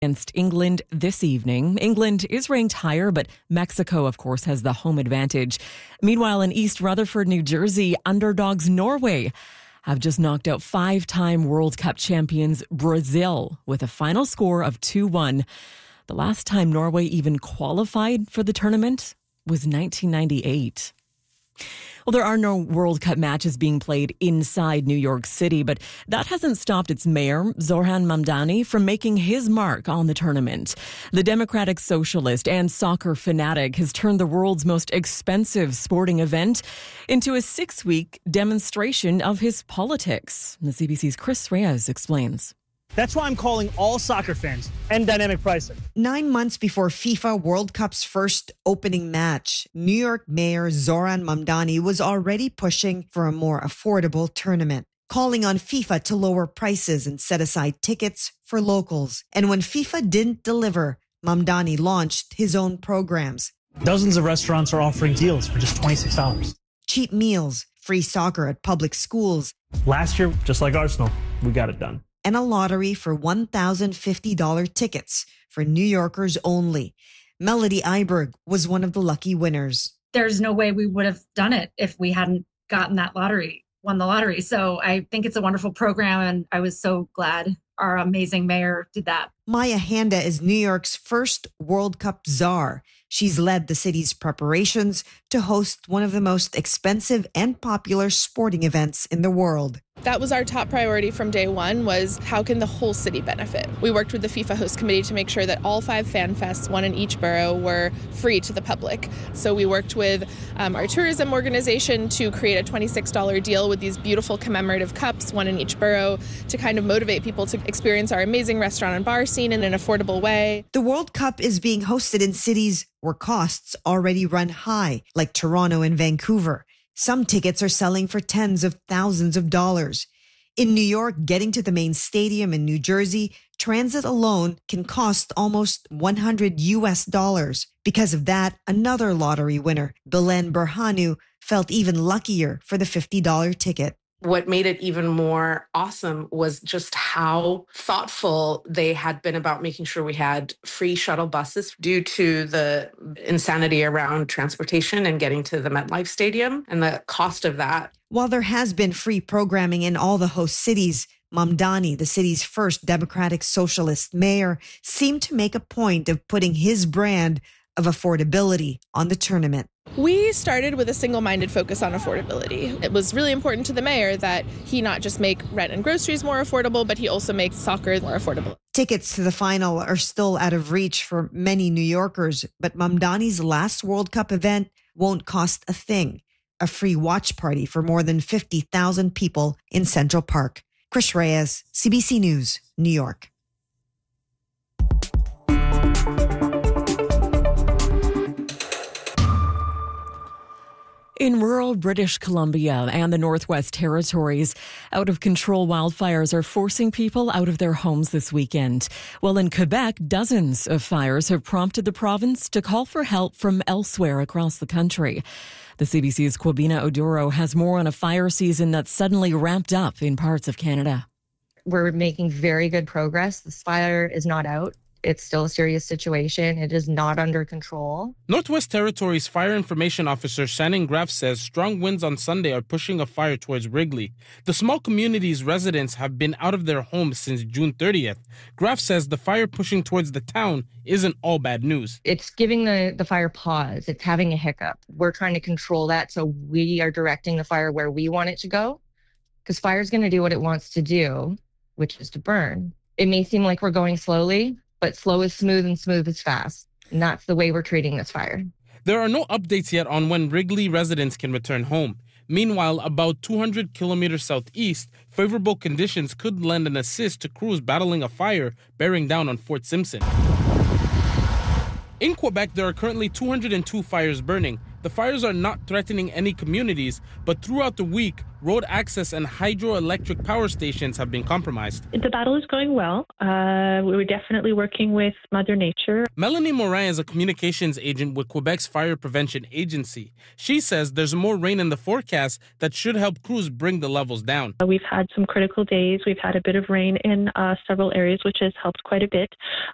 against England this evening. England is ranked higher, but Mexico, of course, has the home advantage. Meanwhile, in East Rutherford, New Jersey, underdogs Norway have just knocked out five-time World Cup champions Brazil with a final score of 2-1. The last time Norway even qualified for the tournament was 1998. Well, there are no World Cup matches being played inside New York City, but that hasn't stopped its mayor, Zoran Mamdani, from making his mark on the tournament. The democratic socialist and soccer fanatic has turned the world's most expensive sporting event into a 6-week demonstration of his politics. The CBC's Chris Reyes explains. That's why I'm calling all soccer fans and dynamic pricing. 9 months before FIFA World Cup's first opening match, New York Mayor Zoran Mamdani was already pushing for a more affordable tournament, calling on FIFA to lower prices and set aside tickets for locals. And when FIFA didn't deliver, Mamdani launched his own programs. Dozens of restaurants are offering deals for just $26. Cheap meals, free soccer at public schools. Last year, just like Arsenal, we got it done. And a lottery for $1,050 tickets for New Yorkers only. Melody Iberg was one of the lucky winners. There's no way we would have done it if we hadn't gotten that lottery, won the lottery. So I think it's a wonderful program, and I was so glad our amazing mayor did that. Maya Handa is New York's first World Cup czar. She's led the city's preparations to host one of the most expensive and popular sporting events in the world. That was our top priority from day one, was how can the whole city benefit? We worked with the FIFA host committee to make sure that all 5 fan fests, one in each borough, were free to the public. So we worked with our tourism organization to create a $26 deal with these beautiful commemorative cups, one in each borough, to kind of motivate people to experience our amazing restaurant and bar scene in an affordable way. The World Cup is being hosted in cities where costs already run high, like Toronto and Vancouver. Some tickets are selling for tens of thousands of dollars. In New York, getting to the main stadium in New Jersey, transit alone can cost almost $100. Because of that, another lottery winner, Belen Berhanu, felt even luckier for the $50 ticket. What made it even more awesome was just how thoughtful they had been about making sure we had free shuttle buses due to the insanity around transportation and getting to the MetLife Stadium and the cost of that. While there has been free programming in all the host cities, Mamdani, the city's first democratic socialist mayor, seemed to make a point of putting his brand of affordability on the tournament. We started with a single-minded focus on affordability. It was really important to the mayor that he not just make rent and groceries more affordable, but he also makes soccer more affordable. Tickets to the final are still out of reach for many New Yorkers, but Mamdani's last World Cup event won't cost a thing. A free watch party for more than 50,000 people in Central Park. Chris Reyes, CBC News, New York. In rural British Columbia and the Northwest Territories, out-of-control wildfires are forcing people out of their homes this weekend. While in Quebec, dozens of fires have prompted the province to call for help from elsewhere across the country. The CBC's Kwabina Oduro has more on a fire season that's suddenly ramped up in parts of Canada. We're making very good progress. This fire is not out. It's still a serious situation. It is not under control. Northwest Territories Fire Information Officer Shannon Graff says strong winds on Sunday are pushing a fire towards Wrigley. The small community's residents have been out of their homes since June 30th. Graff says the fire pushing towards the town isn't all bad news. It's giving the fire pause. It's having a hiccup. We're trying to control that, so we are directing the fire where we want it to go, because fire is going to do what it wants to do, which is to burn. It may seem like we're going slowly, but slow is smooth and smooth is fast. And that's the way we're treating this fire. There are no updates yet on when Wrigley residents can return home. Meanwhile, about 200 kilometers southeast, favorable conditions could lend an assist to crews battling a fire bearing down on Fort Simpson. In Quebec, there are currently 202 fires burning. The fires are not threatening any communities, but throughout the week, road access and hydroelectric power stations have been compromised. The battle is going well. We're definitely working with Mother Nature. Melanie Morin is a communications agent with Quebec's Fire Prevention Agency. She says there's more rain in the forecast that should help crews bring the levels down. We've had some critical days. We've had a bit of rain in several areas, which has helped quite a bit.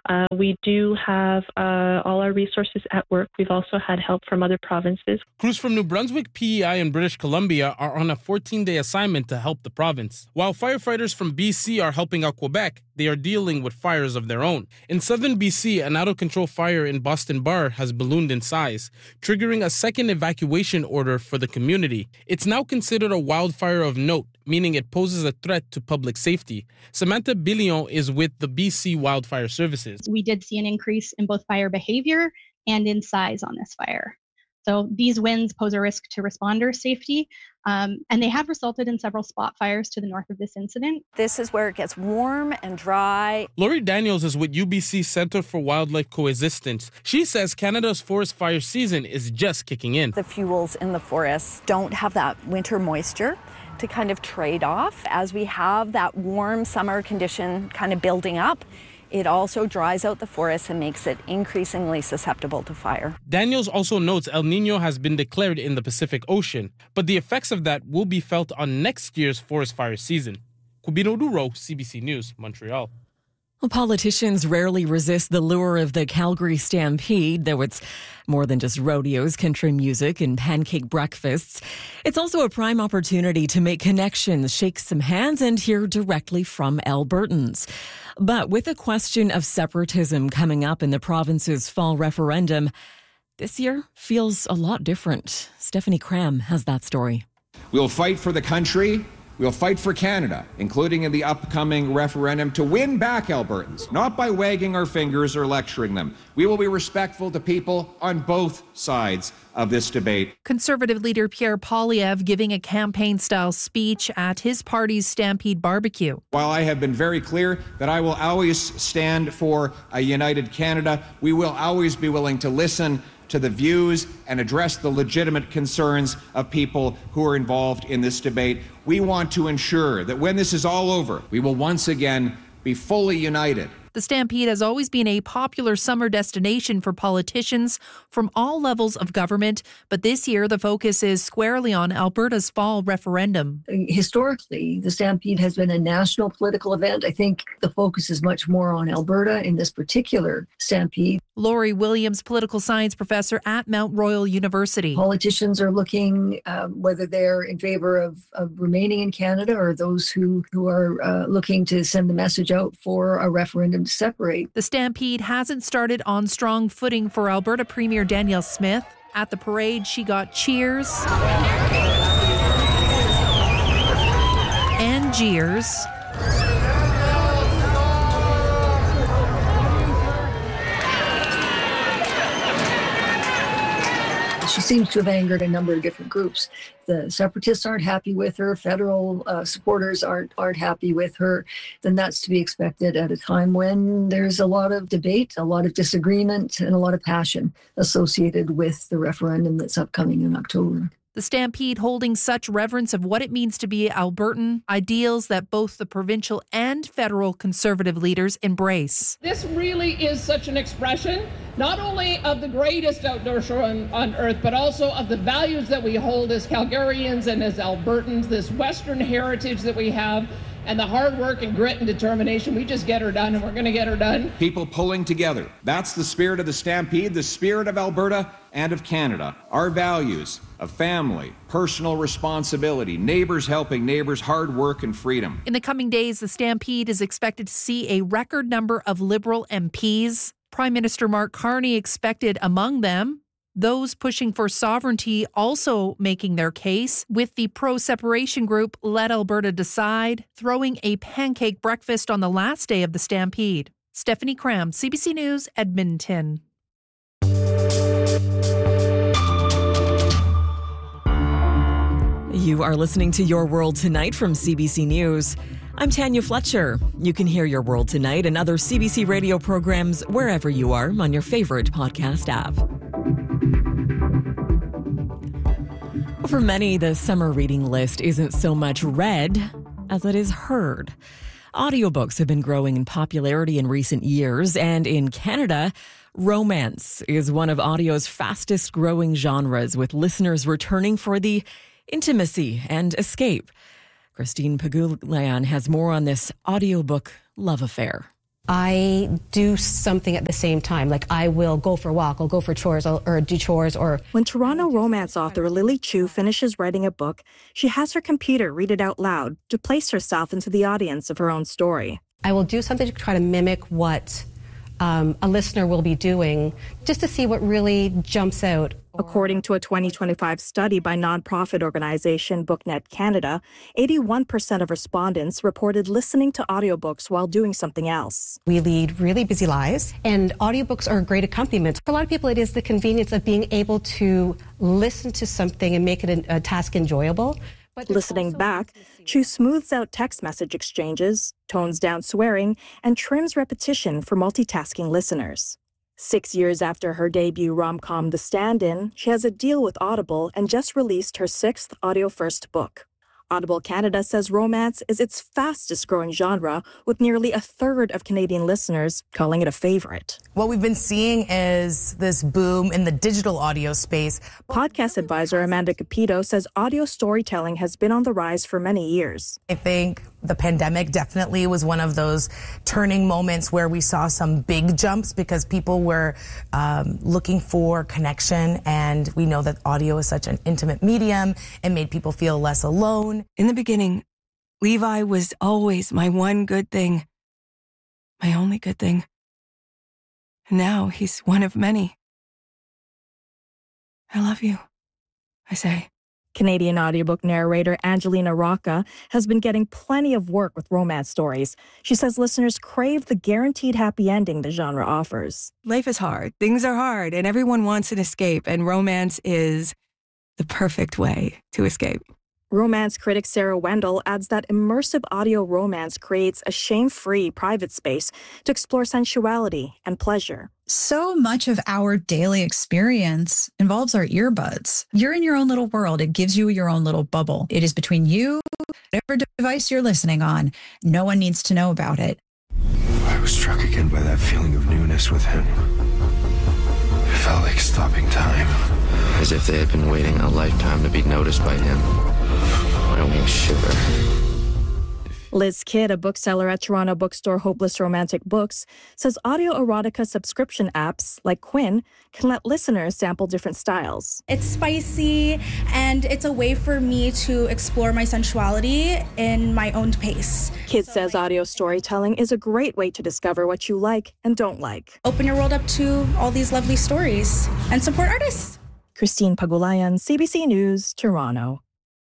We do have all our resources at work. We've also had help from other provinces. Crews from New Brunswick, PEI, and British Columbia are on a 14-day assignment to help the province. While firefighters from BC are helping out Quebec, they are dealing with fires of their own. In southern BC, an out-of-control fire in Boston Bar has ballooned in size, triggering a second evacuation order for the community. It's now considered a wildfire of note, meaning it poses a threat to public safety. Samantha Billion is with the BC Wildfire Services. We did see an increase in both fire behavior and in size on this fire. So these winds pose a risk to responder safety, and they have resulted in several spot fires to the north of this incident. This is where it gets warm and dry. Lori Daniels is with UBC Centre for Wildlife Coexistence. She says Canada's forest fire season is just kicking in. The fuels in the forests don't have that winter moisture to kind of trade off. As we have that warm summer condition kind of building up, it also dries out the forest and makes it increasingly susceptible to fire. Daniels also notes El Niño has been declared in the Pacific Ocean, but the effects of that will be felt on next year's forest fire season. Kubino Duro, CBC News, Montreal. Well, politicians rarely resist the lure of the Calgary Stampede, though it's more than just rodeos, country music, and pancake breakfasts. It's also a prime opportunity to make connections, shake some hands, and hear directly from Albertans. But with the question of separatism coming up in the province's fall referendum, this year feels a lot different. Stephanie Cram has that story. We'll fight for the country. We'll fight for Canada, including in the upcoming referendum, to win back Albertans, not by wagging our fingers or lecturing them. We will be respectful to people on both sides of this debate. Conservative leader Pierre Poilievre giving a campaign-style speech at his party's Stampede barbecue. While I have been very clear that I will always stand for a united Canada, we will always be willing to listen to the views and address the legitimate concerns of people who are involved in this debate. We want to ensure that when this is all over, we will once again be fully united. The Stampede has always been a popular summer destination for politicians from all levels of government, but this year the focus is squarely on Alberta's fall referendum. Historically, the Stampede has been a national political event. I think the focus is much more on Alberta in this particular Stampede. Laurie Williams, political science professor at Mount Royal University. Politicians are looking whether they're in favor of remaining in Canada or those who are looking to send the message out for a referendum to separate. The Stampede hasn't started on strong footing for Alberta Premier Danielle Smith. At the parade, she got cheers and jeers. She seems to have angered a number of different groups. The separatists aren't happy with her. Federal supporters aren't happy with her. Then that's to be expected at a time when there's a lot of debate, a lot of disagreement, and a lot of passion associated with the referendum that's upcoming in October. The Stampede holding such reverence of what it means to be Albertan, ideals that both the provincial and federal conservative leaders embrace. This really is such an expression, not only of the greatest outdoor show on earth, but also of the values that we hold as Calgarians and as Albertans, this Western heritage that we have, and the hard work and grit and determination. We just get her done, and we're going to get her done. People pulling together. That's the spirit of the Stampede, the spirit of Alberta and of Canada. Our values of family, personal responsibility, neighbors helping neighbors, hard work and freedom. In the coming days, the Stampede is expected to see a record number of Liberal MPs. Prime Minister Mark Carney expected among them. Those pushing for sovereignty also making their case, with the pro-separation group Let Alberta Decide throwing a pancake breakfast on the last day of the Stampede. Stephanie Cram, CBC News, Edmonton. You are listening to Your World Tonight from CBC News. I'm Tanya Fletcher. You can hear Your World Tonight and other CBC radio programs wherever you are on your favorite podcast app. For many, the summer reading list isn't so much read as it is heard. Audiobooks have been growing in popularity in recent years, and in Canada, romance is one of audio's fastest growing genres, with listeners returning for the intimacy and escape. Christine Pagulayan has more on this audiobook love affair. I do something at the same time. Like I will go for a walk, I'll go for chores, or do chores. Or when Toronto romance author Lily Chu finishes writing a book, she has her computer read it out loud to place herself into the audience of her own story. I will do something to try to mimic what a listener will be doing, just to see what really jumps out. According to a 2025 study by nonprofit organization BookNet Canada, 81% of respondents reported listening to audiobooks while doing something else. We lead really busy lives, and audiobooks are a great accompaniment. For a lot of people, it is the convenience of being able to listen to something and make it a task enjoyable. Listening back, Chu smooths out text message exchanges, tones down swearing, and trims repetition for multitasking listeners. 6 years after her debut rom-com The Stand-In, she has a deal with Audible and just released her 6th audio-first book. Audible Canada says romance is its fastest-growing genre, with nearly a third of Canadian listeners calling it a favorite. What we've been seeing is this boom in the digital audio space. Podcast advisor Amanda Capito says audio storytelling has been on the rise for many years. I think the pandemic definitely was one of those turning moments where we saw some big jumps because people were looking for connection, and we know that audio is such an intimate medium and made people feel less alone. In the beginning, Levi was always my one good thing, my only good thing. And now he's one of many. I love you, I say. Canadian audiobook narrator Angelina Rocca has been getting plenty of work with romance stories. She says listeners crave the guaranteed happy ending the genre offers. Life is hard, things are hard, and everyone wants an escape, and romance is the perfect way to escape. Romance critic Sarah Wendell adds that immersive audio romance creates a shame-free private space to explore sensuality and pleasure. So much of our daily experience involves our earbuds. You're in your own little world. It gives you your own little bubble. It is between you, whatever device you're listening on. No one needs to know about it. I was struck again by that feeling of newness with him. It felt like stopping time. As if they had been waiting a lifetime to be noticed by him. My wings shiver. Liz Kidd, a bookseller at Toronto bookstore Hopeless Romantic Books, says audio erotica subscription apps like Quinn can let listeners sample different styles. It's spicy, and it's a way for me to explore my sensuality in my own pace. Kidd says audio storytelling is a great way to discover what you like and don't like. Open your world up to all these lovely stories and support artists. Christine Pagulayan, CBC News, Toronto.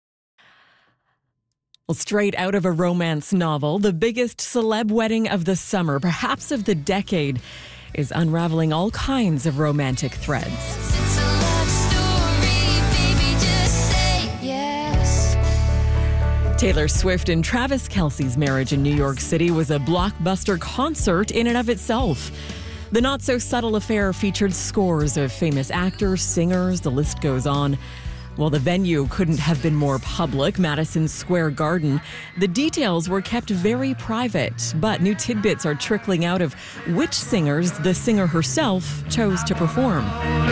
Well, straight out of a romance novel, the biggest celeb wedding of the summer, perhaps of the decade, is unraveling all kinds of romantic threads. Taylor Swift and Travis Kelce's marriage in New York City was a blockbuster concert in and of itself. The not-so-subtle affair featured scores of famous actors, singers, the list goes on. While the venue couldn't have been more public, Madison Square Garden, the details were kept very private, but new tidbits are trickling out of which singers the singer herself chose to perform.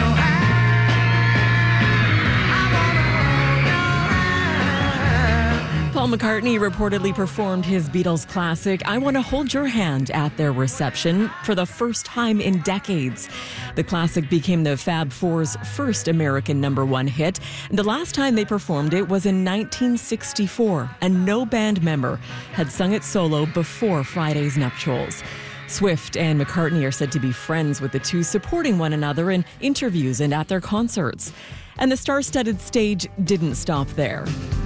Paul McCartney reportedly performed his Beatles classic, I Want to Hold Your Hand, at their reception for the first time in decades. The classic became the Fab Four's first American #1 hit. The last time they performed it was in 1964, and no band member had sung it solo before Friday's nuptials. Swift and McCartney are said to be friends, with the two supporting one another in interviews and at their concerts. And the star-studded stage didn't stop there.